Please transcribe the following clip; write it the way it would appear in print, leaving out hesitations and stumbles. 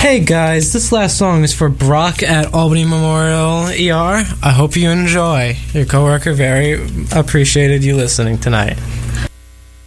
Hey guys, this last song is for Brock at Albany Memorial ER. I hope you enjoy. Your coworker very appreciated you listening tonight.